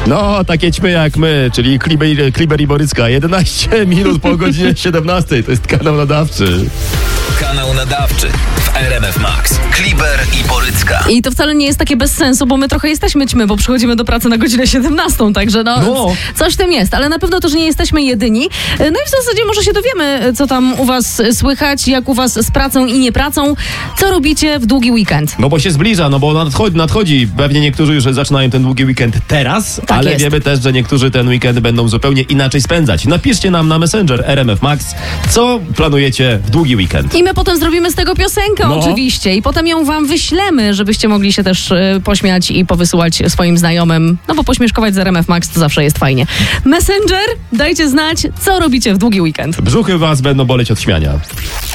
No, takie ćmy jak my, czyli Kliber i Borycka. 11 minut po godzinie 17. To jest kanał nadawczy. Kanał nadawczy w RMF Max. Kliber i Borycka. I to wcale nie jest takie bez sensu, bo my trochę jesteśmy ćmy, bo przychodzimy do pracy na godzinę 17, także coś w tym jest, ale na pewno też nie jesteśmy jedyni. No i w zasadzie może się dowiemy, co tam u was słychać, jak u was z pracą i niepracą, co robicie w długi weekend. No bo się zbliża, no bo nadchodzi. Pewnie niektórzy już zaczynają ten długi weekend teraz, tak ale jest. wiemy też, że niektórzy ten weekend będą zupełnie inaczej spędzać. Napiszcie nam na Messenger RMF Max, co planujecie w długi weekend. I my potem zrobimy z tego piosenkę oczywiście i potem ją wam wyślemy, żebyście mogli się też pośmiać i powysyłać swoim znajomym, no bo pośmieszkować z RMF Max to zawsze jest fajnie. Messenger, dajcie znać, co robicie w długi weekend. Brzuchy was będą boleć od śmiania.